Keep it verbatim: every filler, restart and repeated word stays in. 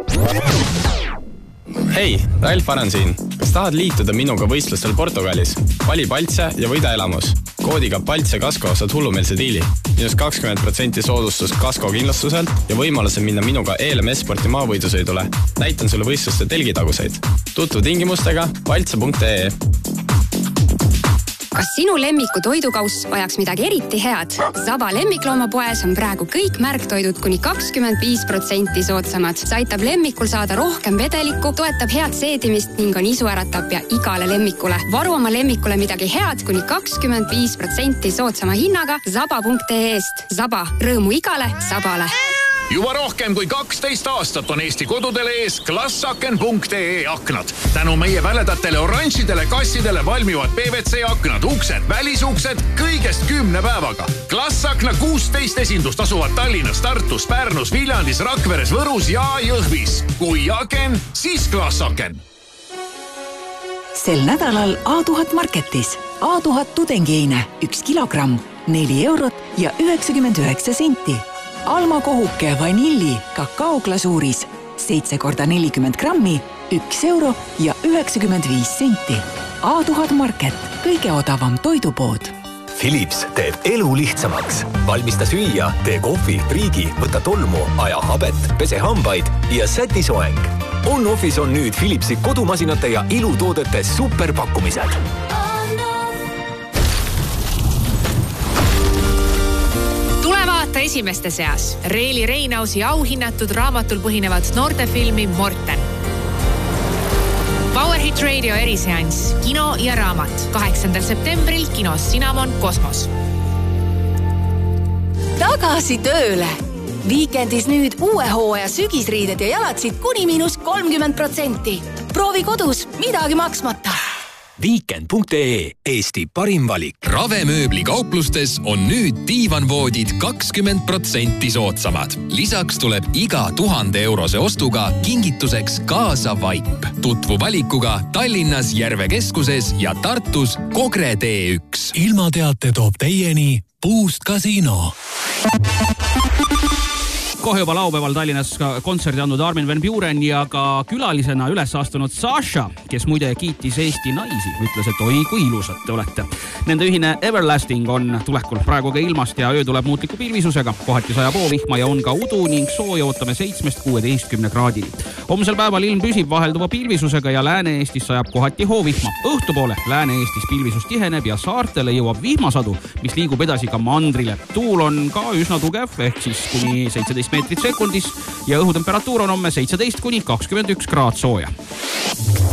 Hei, Ralf Aran siin. Kas tahad liituda minuga võistlustel Portugalis? Vali Paltse ja võida elamus. Koodiga Paltse Kasko saad hullumeelse diili. Minus kakskümmend protsenti soodustus Kasko kindlustuselt ja võimaluse minna minuga E L M S-sporti maavõidusõidule. Näitan sulle võistluste telgitaguseid. Tutvu tingimustega paltse punkt ee. Kas sinu lemmiku toidukauss vajaks midagi eriti head? Saba lemmikloomapoes on praegu kõik märktoidud kuni kakskümmend viis protsenti soodsamad. See aitab lemmikul saada rohkem vedelikku, toetab head seedimist ning on isuäratapja igale lemmikule. Varu oma lemmikule midagi head kuni kakskümmend viis protsenti soodsama hinnaga saba punkt ee-st. Saba, rõõmu igale sabale. Juba rohkem kui kaksteist aastat on Eesti kodudele ees Glassaken punkt ee aknad. Tänu meie väledatele oranžidele kassidele valmivad P V C aknad, uksed, välisuksed kõigest kümne päevaga. Glassakna kuusteist esindust asuvad Tallinnas, Tartus, Pärnus, Viljandis, Rakveres, Võrus ja Jõhvis. Kui aken, siis Glassaken. Sel nädalal A tuhat marketis. A tuhat tudengiine, üks kilogramm, neli eurot ja üheksakümmend üheksa senti. Alma kohuke vanilli kakaoglasuuris seitse korda nelikümmend grammi, üks euro ja üheksakümmend viis senti. A tuhat market, kõige odavam toidupood. Philips teeb elu lihtsamaks. Valmista süüa, tee kohvi, priigi, võta tolmu, aja habet, pese hambaid ja säti soeng. On-Office on nüüd Philipsi kodumasinate ja ilutoodete superpakkumised. Vaata esimeste seas Reeli Reinausi auhinnatud raamatul põhinevat noortefilmi Morten. Power Hit Radio eriseanss Kino ja raamat kaheksandal septembril kinos Cinnamon Kosmos. Tagasi tööle! Viikendis nüüd uue hooaja sügisriided ja jalatsid kuni miinus kolmkümmend protsenti. Proovi kodus, midagi maksmata. Weekend punkt ee, Eesti parim valik. Ravemööbli kauplustes on nüüd diivanvoodid kakskümmend protsenti soodsamad. Lisaks tuleb iga tuhande eurose ostuga kingituseks kaasa vaip. Tutvu valikuga Tallinnas Järve keskuses ja Tartus Kogre tee üks. Ilmateate toob teieni Boost Casino. Kohe juba laupäeval Tallinnas kontserdi andnud Armin van Buuren ja ka külalisena üles astunud Sasha, kes muide kiitis Eesti naisi, ütles, et oi kui ilusad te olete. Nende ühine Everlasting on tulekul praegu ka ilmast ja öö tuleb muutliku pilvisusega. Kohati sajab oovihma ja on ka udu ning sooja ootame seitsmest kuueteistkümne kraadini. Homsel päeval ilm püsib vahelduva pilvisusega ja Lääne-Eestis sajab kohati hoovihma. Õhtupoole Lääne-Eestis pilvisus tiheneb ja saartele jõuab vihmasadu, mis liigub edasi ka mandrile. Tuul on ka üsna tugev, ehk siis kuni seitseteist meetrit sekundis ja õhutemperatuur on homme seitseteist kuni kakskümmend üks kraad sooja.